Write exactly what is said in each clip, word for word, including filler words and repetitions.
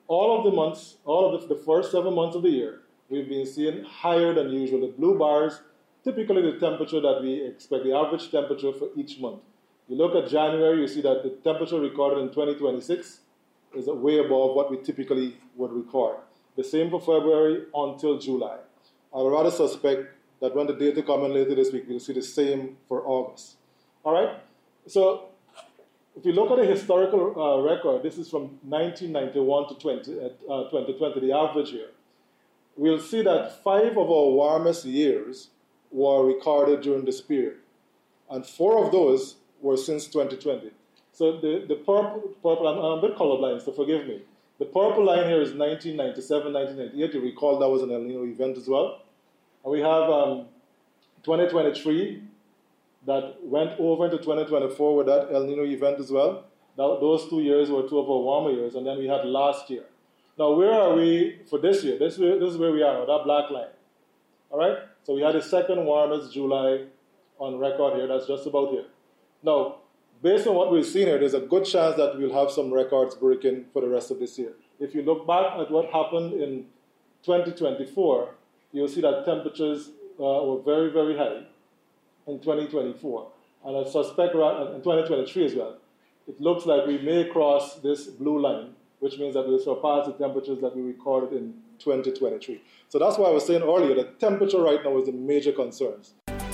all of the months, all of the, the first seven months of the year, we've been seeing higher than usual. The blue bars, typically the temperature that we expect, the average temperature for each month. You look at January, you see that the temperature recorded in twenty twenty-six is way above what we typically would record. The same for February until July. I would rather suspect that when the data come in later this week, we'll see the same for August. All right? So if you look at the historical uh, record, this is from nineteen ninety-one to twenty, uh, twenty twenty, the average year. We'll see that five of our warmest years were recorded during this period. And four of those were since twenty twenty. So the, the purple, purple I'm, I'm a bit colorblind, so forgive me. The purple line here is nineteen ninety-seven, nineteen ninety-eight. You recall that was an El Nino event as well. And we have um, twenty twenty-three that went over into twenty twenty-four with that El Nino event as well. That, those two years were two of our warmer years, and then we had last year. Now, where are we for this year? This, this is where we are, that black line. All right? So we had the second warmest July on record here. That's just about here. Now, based on what we've seen here, there's a good chance that we'll have some records breaking for the rest of this year. If you look back at what happened in twenty twenty-four, you'll see that temperatures uh, were very, very high in twenty twenty-four. And I suspect in twenty twenty-three as well. It looks like we may cross this blue line, which means that we'll surpass the temperatures that we recorded in twenty twenty-three. So that's why I was saying earlier that temperature right now is the major concerns.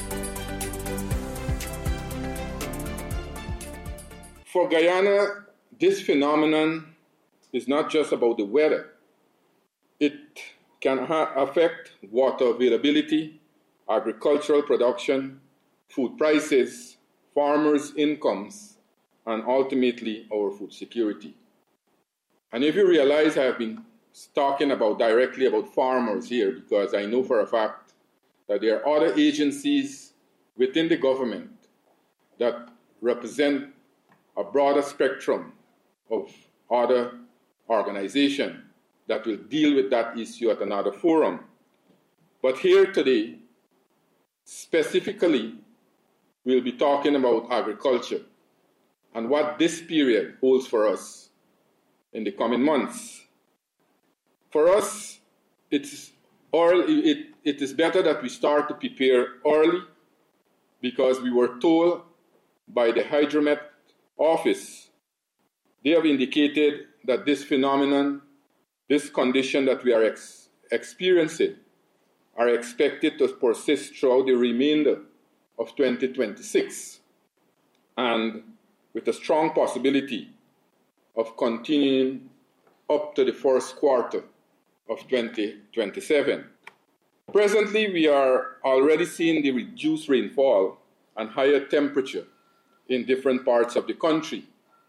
For Guyana, this phenomenon is not just about the weather. It can ha- affect water availability, agricultural production, food prices, farmers' incomes, and ultimately our food security. And if you realize I have been talking about directly about farmers here, because I know for a fact that there are other agencies within the government that represent a broader spectrum of other organizations that will deal with that issue at another forum. But here today, specifically, we'll be talking about agriculture and what this period holds for us in the coming months. For us, it's early, it, it is better that we start to prepare early because we were told by the Hydromet office, they have indicated that this phenomenon, this condition that we are ex- experiencing, are expected to persist throughout the remainder of twenty twenty-six, and with a strong possibility of continuing up to the first quarter of twenty twenty-seven. Presently, we are already seeing the reduced rainfall and higher temperature in different parts of the country.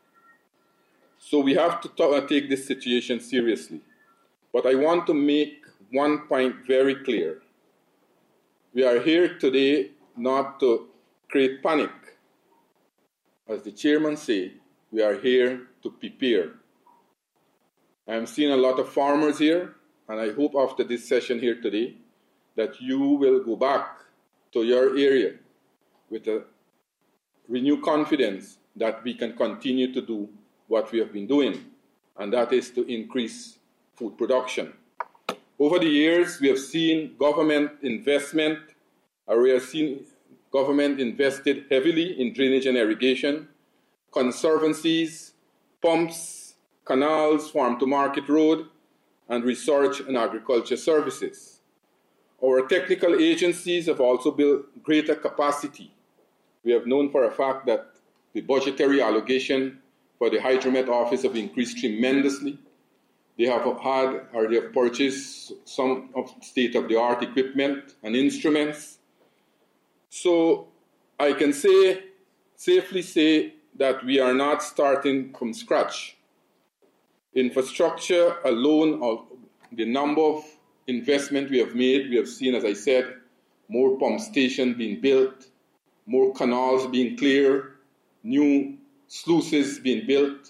So we have to t- take this situation seriously. But I want to make one point very clear. We are here today not to create panic. As the chairman said, we are here to prepare. I'm seeing a lot of farmers here, and I hope after this session here today that you will go back to your area with a renewed confidence that we can continue to do what we have been doing, and that is to increase food production. Over the years, we have seen government investment, or we have seen government invested heavily in drainage and irrigation, conservancies, pumps, canals, farm-to-market road, and research and agriculture services. Our technical agencies have also built greater capacity. We have known for a fact that the budgetary allocation for the Hydromet office have increased tremendously. They have had or they have purchased some of state-of-the-art equipment and instruments. So I can say, safely say that we are not starting from scratch. Infrastructure alone, of the number of investment we have made, we have seen, as I said, more pump stations being built, more canals being cleared, new sluices being built,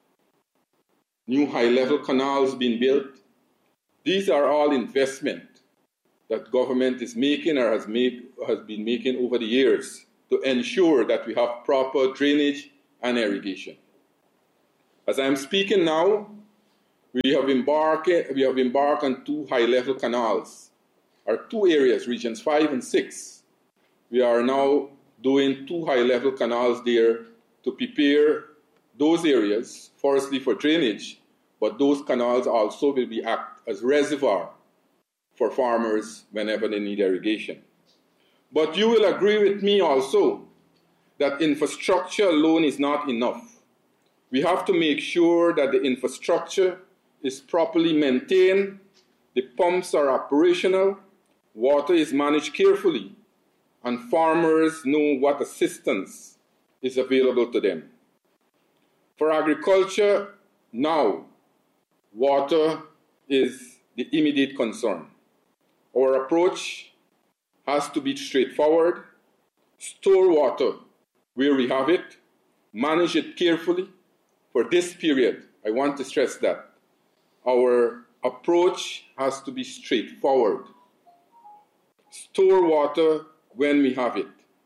new high-level canals being built. These are all investment that government is making or has, made, has been making over the years to ensure that we have proper drainage and irrigation. As I'm speaking now, We have embarked, we have embarked on two high-level canals, or two areas, regions five and six. We are now doing two high-level canals there to prepare those areas, firstly for drainage, but those canals also will be act as reservoir for farmers whenever they need irrigation. But you will agree with me also that infrastructure alone is not enough. We have to make sure that the infrastructure is properly maintained, the pumps are operational, water is managed carefully, and farmers know what assistance is available to them. For agriculture, now, water is the immediate concern. Our approach has to be straightforward: store water where we have it, manage it carefully. For this period, I want to stress that our approach has to be straightforward. Store water when we have it.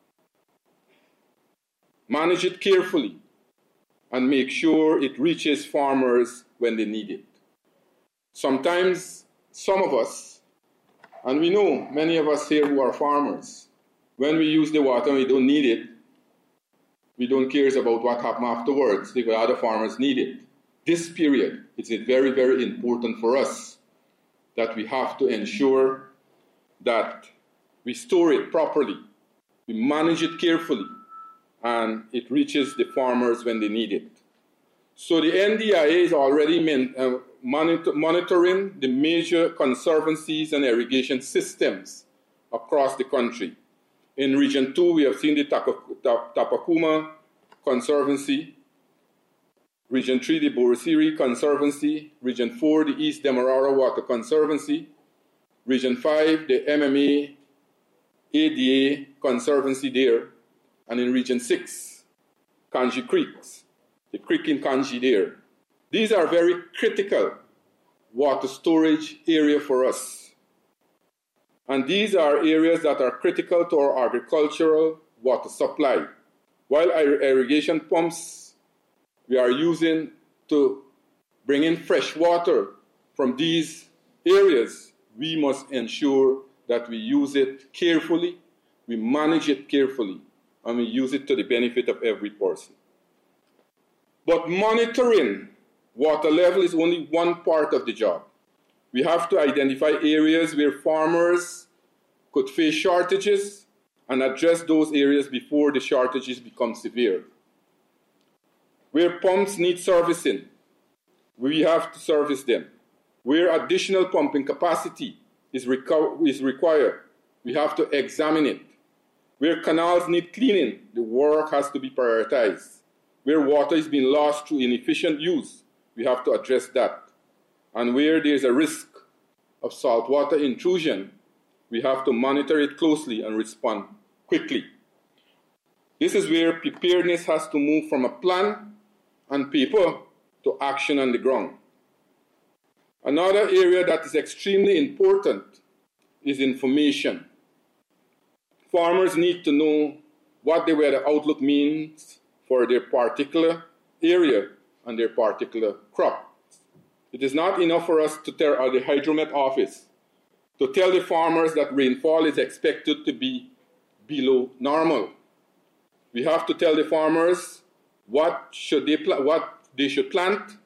Manage it carefully and make sure it reaches farmers when they need it. Sometimes some of us, and we know many of us here who are farmers, when we use the water and we don't need it, we don't care about what happened afterwards because other farmers need it. This period, it's very, very important for us that we have to ensure that we store it properly, we manage it carefully, and it reaches the farmers when they need it. So the N D I A is already man, uh, monitor, monitoring the major conservancies and irrigation systems across the country. In Region two, we have seen the Tapakuma Conservancy, Region three, the Borosiri Conservancy, Region four, the East Demerara Water Conservancy, Region five, the M M A A D A Conservancy there, and in Region six, Kanji Creeks, the creek in Kanji there. These are very critical water storage area for us. And these are areas that are critical to our agricultural water supply. While our irrigation pumps we are using to bring in fresh water from these areas, we must ensure that we use it carefully, we manage it carefully, and we use it to the benefit of every person. But monitoring water level is only one part of the job. We have to identify areas where farmers could face shortages and address those areas before the shortages become severe. Where pumps need servicing, we have to service them. Where additional pumping capacity is, reco- is required, we have to examine it. Where canals need cleaning, the work has to be prioritized. Where water is being lost through inefficient use, we have to address that. And where there is a risk of saltwater intrusion, we have to monitor it closely and respond quickly. This is where preparedness has to move from a plan and paper to action on the ground. Another area that is extremely important is information. Farmers need to know what the weather outlook means for their particular area and their particular crop. It is not enough for us to tell uh, the Hydromet office to tell the farmers that rainfall is expected to be below normal. We have to tell the farmers what should they pl- what they should plant,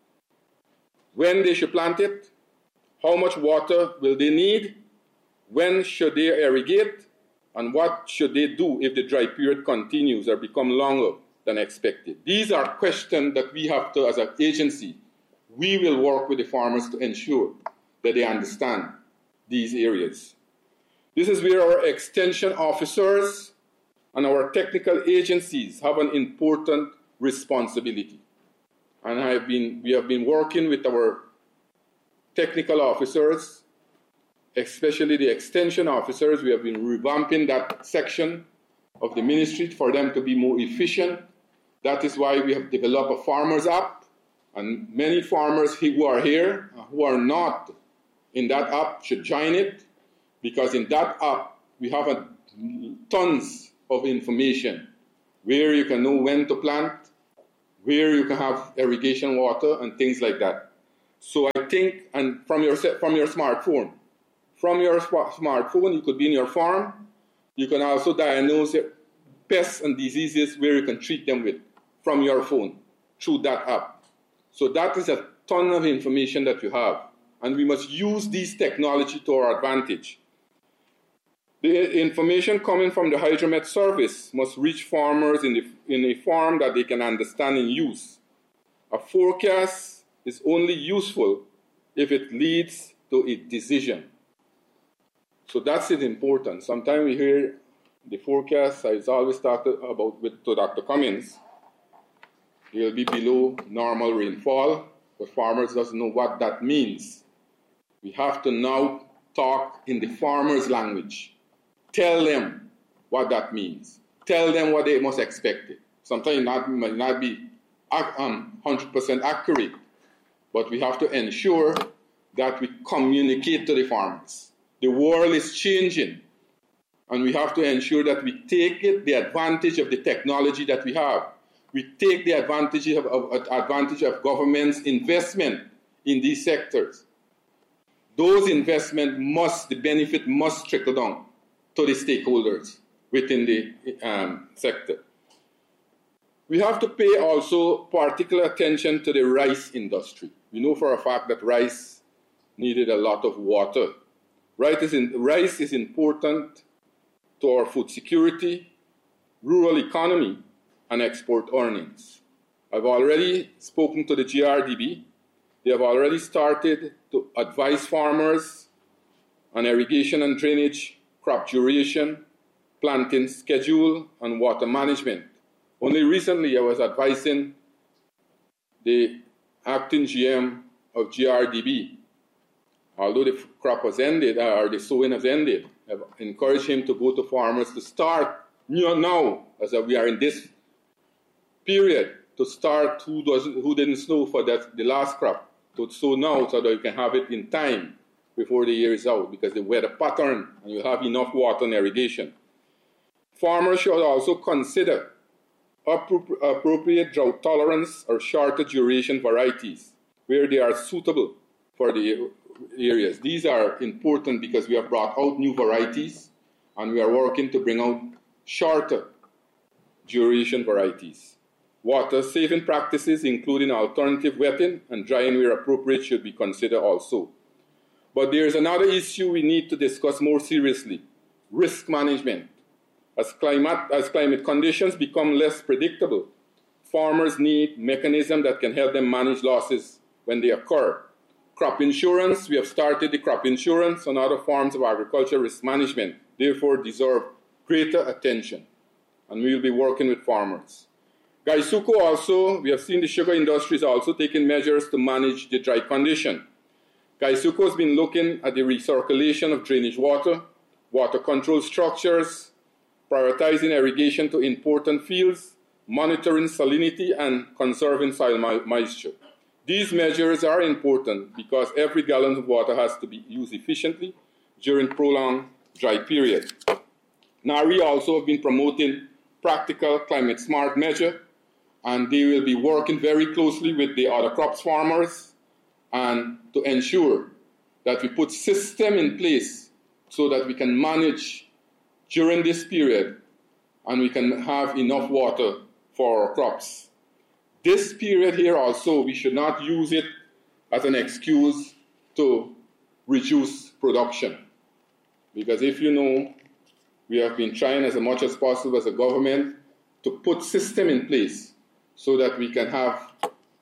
when they should plant it, how much water will they need, when should they irrigate, and what should they do if the dry period continues or become longer than expected. These are questions that we have to, as an agency, we will work with the farmers to ensure that they understand these areas. This is where our extension officers and our technical agencies have an important responsibility. And I have been, we have been working with our technical officers, especially the extension officers. We have been revamping that section of the ministry for them to be more efficient. That is why we have developed a farmers app, and many farmers who are here, who are not in that app, should join it, because in that app we have a, tons of information where you can know when to plant, where you can have irrigation water, and things like that. So I think, and from your, from your smartphone, from your smartphone, you could be in your farm. You can also diagnose pests and diseases where you can treat them with from your phone through that app. So that is a ton of information that you have. And we must use this technology to our advantage. The information coming from the Hydromet service must reach farmers in, the, in a form that they can understand and use. A forecast is only useful if it leads to a decision. So that's it important. Sometimes we hear the forecast, I always talked about with to Doctor Cummins, it will be below normal rainfall, but farmers doesn't know what that means. We have to now talk in the farmer's language. Tell them what that means. Tell them what they must expect. Sometimes it not, might not be um, one hundred percent accurate, but we have to ensure that we communicate to the farmers. The world is changing, and we have to ensure that we take it, the advantage of the technology that we have. We take the advantage of, of, advantage of government's investment in these sectors. Those investments must, the benefit must trickle down to the stakeholders within the um, sector. We have to pay also particular attention to the rice industry. We know for a fact that rice needed a lot of water. Rice is, in, rice is important to our food security, rural economy, and export earnings. I've already spoken to the G R D B. They have already started to advise farmers on irrigation and drainage, crop duration, planting schedule, and water management. Only recently I was advising the acting G M of G R D B. Although the crop was ended, or the sowing has ended, I've encouraged him to go to farmers to start now, as we are in this period, to start who doesn't, who didn't sow for that, the last crop, to sow now so that you can have it in time before the year is out, because the weather pattern and you have enough water and irrigation. Farmers should also consider appro- appropriate drought tolerance or shorter duration varieties where they are suitable for the areas. These are important because we have brought out new varieties and we are working to bring out shorter duration varieties. Water saving practices, including alternative wetting and drying where appropriate, should be considered also. But there is another issue we need to discuss more seriously: risk management. As climate, as climate conditions become less predictable, farmers need mechanisms that can help them manage losses when they occur. Crop insurance, we have started the crop insurance and other forms of agricultural risk management, therefore deserve greater attention, and we will be working with farmers. Gaisuco also, we have seen the sugar industry is also taking measures to manage the dry condition. Gaisuco has been looking at the recirculation of drainage water, water control structures, prioritizing irrigation to important fields, monitoring salinity, and conserving soil moisture. These measures are important because every gallon of water has to be used efficiently during prolonged dry period. NARI also have been promoting practical climate-smart measures, and they will be working very closely with the other crops farmers and to ensure that we put system in place so that we can manage during this period and we can have enough water for our crops. This period here also, we should not use it as an excuse to reduce production. Because if you know, we have been trying as much as possible as a government to put system in place so that we can have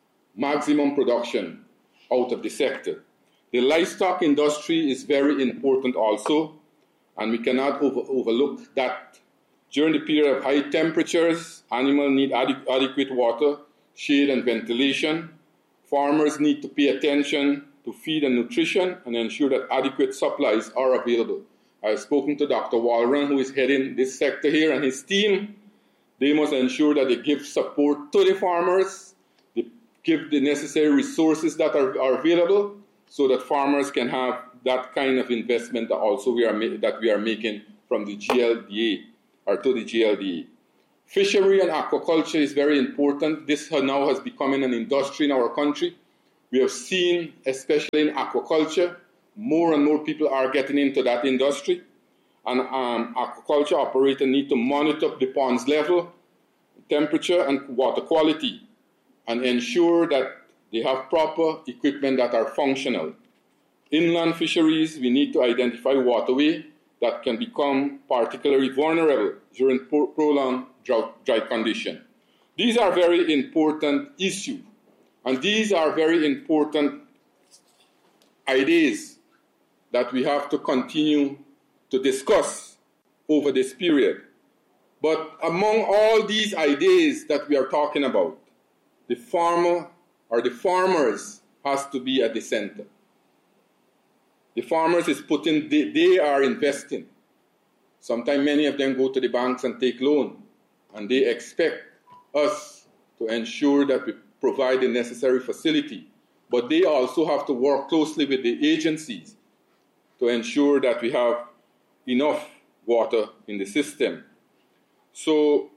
maximum production out of the sector. The livestock industry is very important also, and we cannot over- overlook that. During the period of high temperatures, animals need ad- adequate water, shade, and ventilation. Farmers need to pay attention to feed and nutrition and ensure that adequate supplies are available. I have spoken to Doctor Walron, who is heading this sector here, and his team. They must ensure that they give support to the farmers, they give the necessary resources that are, are available so that farmers can have that kind of investment that also we are ma- that we are making from the G L D A or to the G L D A. Fishery and aquaculture is very important. This now has become an industry in our country. We have seen, especially in aquaculture, more and more people are getting into that industry. And um, aquaculture operators need to monitor the pond's level, temperature, and water quality, and ensure that they have proper equipment that are functional. Inland fisheries, we need to identify waterway that can become particularly vulnerable during prolonged drought, dry condition. These are very important issues, and these are very important ideas that we have to continue to discuss over this period. But among all these ideas that we are talking about, the farmer or the farmers has to be at the center. The farmers is putting, they, they are investing. Sometimes many of them go to the banks and take loan, and they expect us to ensure that we provide the necessary facility. But they also have to work closely with the agencies to ensure that we have enough water in the system. So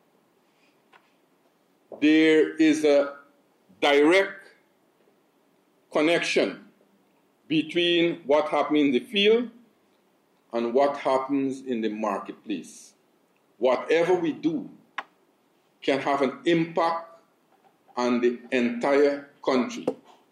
there is a direct connection between what happens in the field and what happens in the marketplace. Whatever we do can have an impact on the entire country.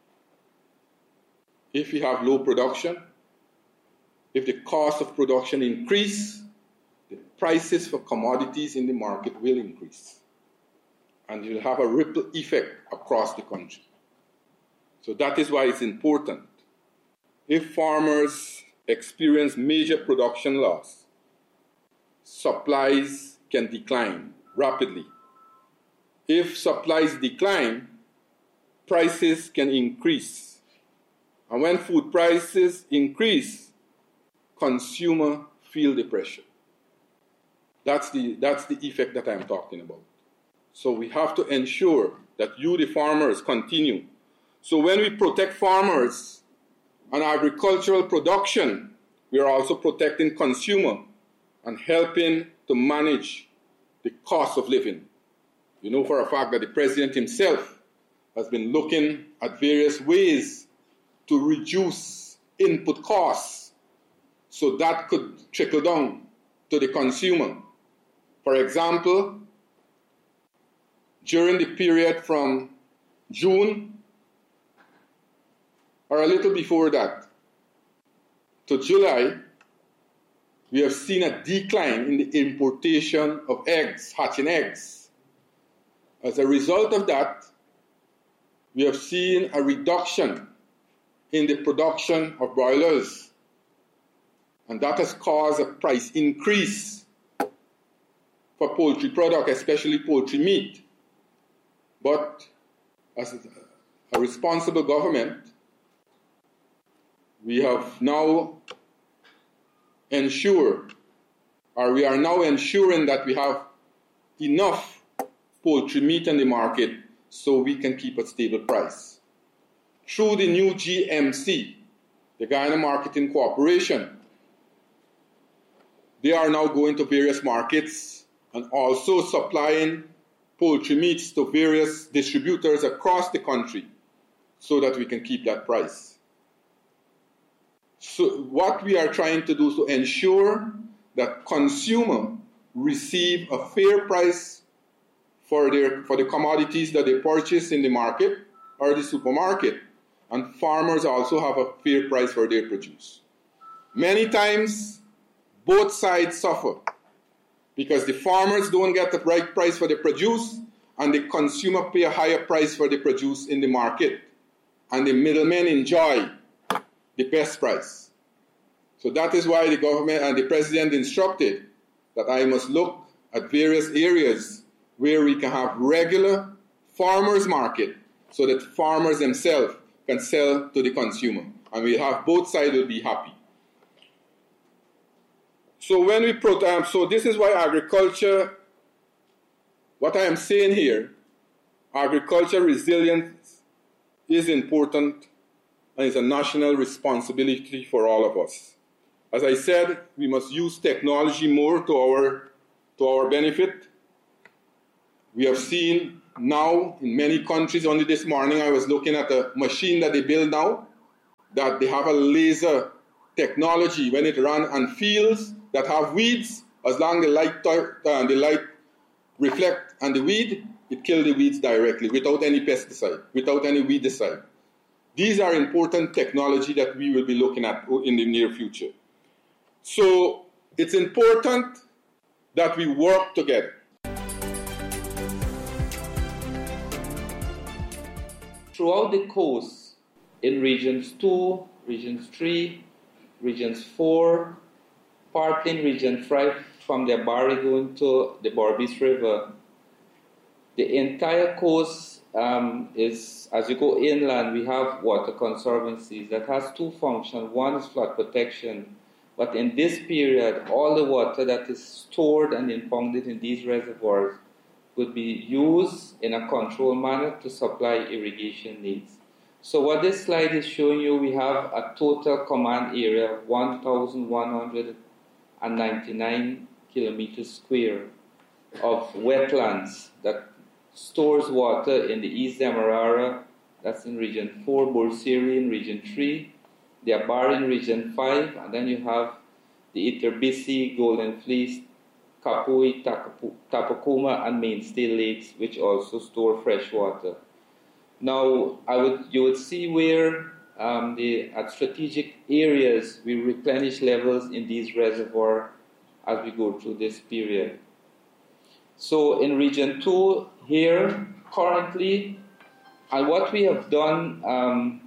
If we have low production, if the cost of production increase, the prices for commodities in the market will increase. And it will have a ripple effect across the country. So that is why it's important. If farmers experience major production loss, supplies can decline rapidly. If supplies decline, prices can increase. And when food prices increase, consumers feel the pressure. That's the, that's the effect that I'm talking about. So we have to ensure that you, the farmers, continue. So when we protect farmers and agricultural production, we are also protecting consumer and helping to manage the cost of living. You know for a fact that the president himself has been looking at various ways to reduce input costs so that could trickle down to the consumer. For example, during the period from June or a little before that to July, we have seen a decline in the importation of eggs, hatching eggs. As a result of that, we have seen a reduction in the production of broilers, and that has caused a price increase for poultry product, especially poultry meat. But as a responsible government, we have now ensured, or we are now ensuring that we have enough poultry meat in the market so we can keep a stable price. Through the new G M C, the Guyana Marketing Corporation, they are now going to various markets and also supplying poultry meats to various distributors across the country so that we can keep that price. So what we are trying to do is to ensure that consumers receive a fair price for their for the commodities that they purchase in the market or the supermarket, and farmers also have a fair price for their produce. Many times, both sides suffer because the farmers don't get the right price for the produce and the consumer pay a higher price for the produce in the market, and the middlemen enjoy the best price. So that is why the government and the president instructed that I must look at various areas where we can have regular farmers market so that farmers themselves can sell to the consumer, and we have both sides will be happy. So when we put, um, so this is why agriculture, what I am saying here, agriculture resilience is important and is a national responsibility for all of us. As I said, we must use technology more to our, to our benefit. We have seen now in many countries, only this morning I was looking at a machine that they build now, that they have a laser technology when it runs on fields that have weeds. As long as the light, uh, the light reflect on the weed, it kills the weeds directly without any pesticide, without any weedicide. These are important technology that we will be looking at in the near future. So it's important that we work together. Throughout the coast, in regions two, regions three, regions four, partly in region five, from the Abari going to the Berbice River, the entire coast um, is, as you go inland, we have water conservancies that has two functions. One is flood protection, but in this period, all the water that is stored and impounded in these reservoirs could be used in a controlled manner to supply irrigation needs. So what this slide is showing you, we have a total command area of one thousand one hundred ninety-nine kilometers square of wetlands that stores water in the East Demerara, that's in region four, Bursiri in region three, the Abari in region five, and then you have the Iterbisi, Golden Fleece, Kapui, Tapakuma, and Mainstay lakes, which also store fresh water. Now, I would you would see where um, the at strategic areas we replenish levels in these reservoirs as we go through this period. So in region two here currently, and what we have done um,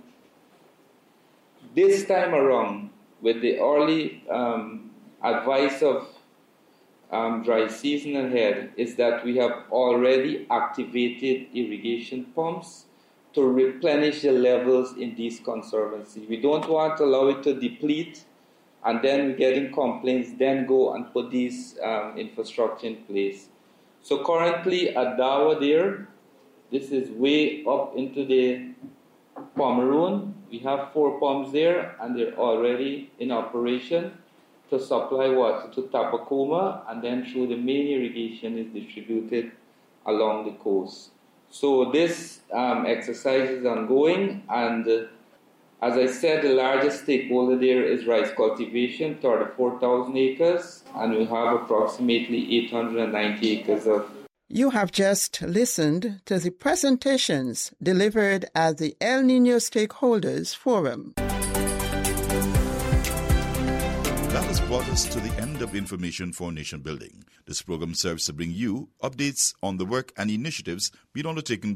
this time around with the early um, advice of um, dry season ahead is that we have already activated irrigation pumps to replenish the levels in these conservancies. We don't want to allow it to deplete and then we're getting complaints, then go and put these um, infrastructure in place. So currently at Dawa there, this is way up into the Pomeroon. We have four pumps there and they're already in operation to supply water to Tapakoma, and then through the main irrigation is distributed along the coast. So this um, exercise is ongoing, and uh, as I said, the largest stakeholder there is rice cultivation, thirty-four thousand acres, and we have approximately eight hundred ninety acres of. You have just listened to the presentations delivered at the El Niño Stakeholders Forum. That has brought us to the end of Information for Nation Building. This program serves to bring you updates on the work and initiatives being undertaken